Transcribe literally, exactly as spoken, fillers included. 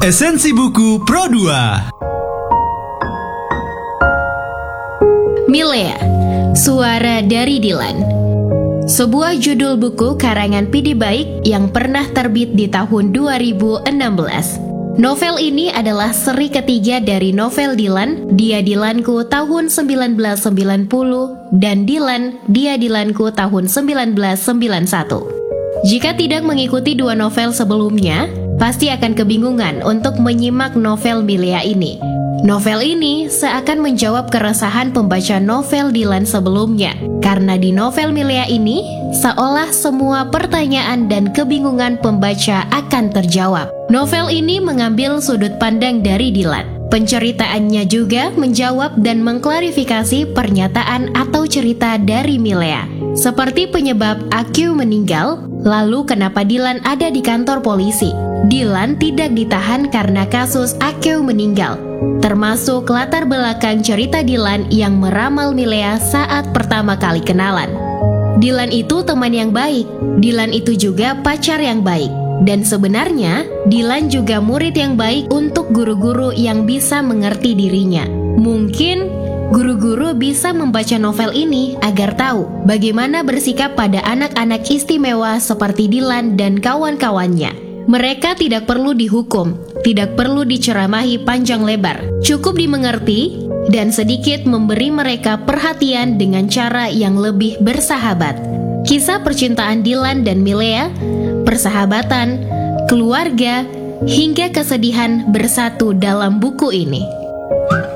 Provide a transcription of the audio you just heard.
Esensi Buku Pro dua. Milea, Suara dari Dylan. Sebuah judul buku karangan P D Baik yang pernah terbit di tahun dua ribu enam belas. Novel ini adalah seri ketiga dari novel Dylan, Dia Dylanku tahun sembilan belas sembilan puluh dan Dylan, Dia Dylanku tahun sembilan belas sembilan puluh satu. Jika tidak mengikuti dua novel sebelumnya, pasti akan kebingungan untuk menyimak novel Milea ini. Novel ini seakan menjawab keresahan pembaca novel Dylan sebelumnya, karena di novel Milea ini, seolah semua pertanyaan dan kebingungan pembaca akan terjawab. Novel ini mengambil sudut pandang dari Dylan. Penceritaannya juga menjawab dan mengklarifikasi pernyataan atau cerita dari Milea, seperti penyebab Akyu meninggal, lalu kenapa Dylan ada di kantor polisi. Dylan tidak ditahan karena kasus Akyu meninggal, termasuk latar belakang cerita Dylan yang meramal Milea saat pertama kali kenalan. Dylan itu teman yang baik, Dylan itu juga pacar yang baik, dan sebenarnya Dylan juga murid yang baik untuk guru-guru yang bisa mengerti dirinya. Mungkin guru-guru bisa membaca novel ini agar tahu bagaimana bersikap pada anak-anak istimewa seperti Dylan dan kawan-kawannya. Mereka tidak perlu dihukum, tidak perlu diceramahi panjang lebar, cukup dimengerti dan sedikit memberi mereka perhatian dengan cara yang lebih bersahabat. Kisah percintaan Dylan dan Milea, persahabatan, keluarga, hingga kesedihan bersatu dalam buku ini.